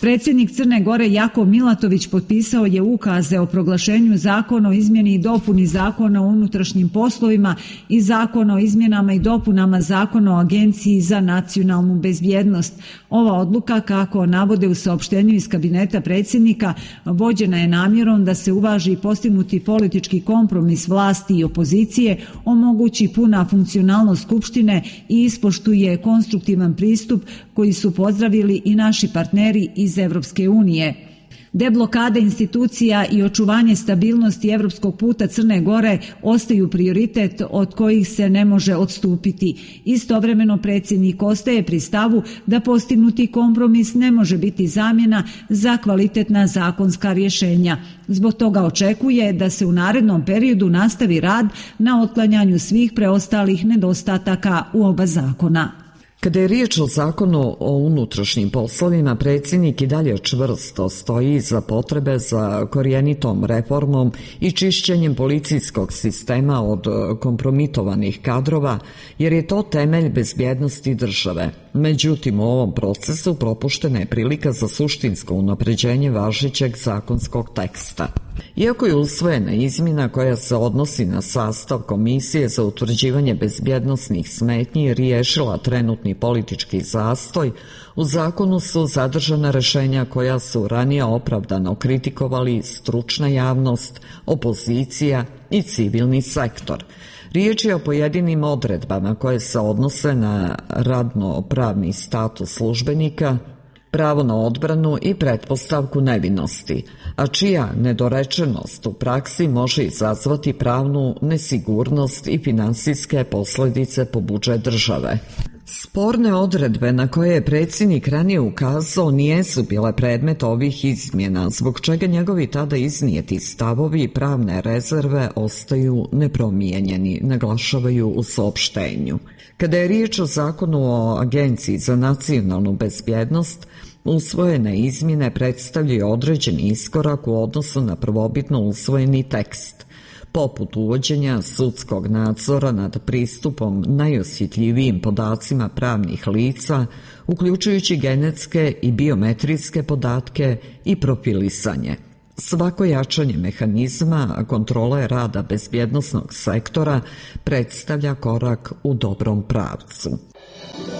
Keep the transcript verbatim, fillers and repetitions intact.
Predsjednik Crne Gore Jakov Milatović potpisao je ukaze o proglašenju zakona o izmjeni i dopuni Zakona o unutrašnjim poslovima i Zakona o izmjenama i dopunama Zakona o Agenciji za nacionalnu bezbjednost. Ova odluka, kako navode u saopštenju iz kabineta predsjednika, vođena je namjerom da se uvaži postignuti politički kompromis vlasti i opozicije, omogući puna funkcionalnost Skupštine i ispoštuje konstruktivan pristup koji su pozdravili i naši partneri iz Evropske unije. Deblokada institucija i očuvanje stabilnosti evropskog puta Crne Gore ostaju prioritet od kojih se ne može odstupiti. Istovremeno predsjednik ostaje pri stavu da postignuti kompromis ne može biti zamjena za kvalitetna zakonska rješenja. Zbog toga očekuje da se u narednom periodu nastavi rad na otklanjanju svih preostalih nedostataka u oba zakona. Kada je riječ o zakonu o unutrašnjim poslovima, predsjednik i dalje čvrsto stoji iza potrebe za korijenitom reformom i čišćenjem policijskog sistema od kompromitovanih kadrova, jer je to temelj bezbjednosti države. Međutim, u ovom procesu propuštena je prilika za suštinsko unapređenje važećeg zakonskog teksta. Iako je usvojena izmjena koja se odnosi na sastav Komisije za utvrđivanje bezbjednosnih smetnji i riješila trenutni politički zastoj, u zakonu su zadržana rješenja koja su ranije opravdano kritikovali stručna javnost, opozicija i civilni sektor. Riječ je o pojedinim odredbama koje se odnose na radno-pravni status službenika, pravo na odbranu i pretpostavku nevinosti, a čija nedorečenost u praksi može izazvati pravnu nesigurnost i finansijske posljedice po budžet države. Sporne odredbe na koje je predsjednik ranije ukazao nijesu bile predmet ovih izmjena, zbog čega njegovi tada iznijeti stavovi i pravne rezerve ostaju nepromijenjeni, naglašavaju u saopštenju. Kada je riječ o zakonu o Agenciji za nacionalnu bezbjednost, usvojene izmjene predstavljaju određeni iskorak u odnosu na prvobitno usvojeni tekst, poput uvođenja sudskog nadzora nad pristupom najosjetljivijim podacima pravnih lica, uključujući genetske i biometrijske podatke i profilisanje. Svako jačanje mehanizma kontrole rada bezbjednosnog sektora predstavlja korak u dobrom pravcu.